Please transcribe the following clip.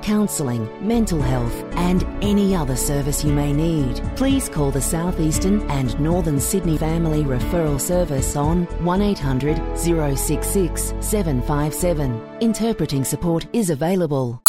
counselling, mental health and any other service you may need. Please call the South Eastern and Northern Sydney Family Referral Service on 1800 066 757. Interpreting support is available.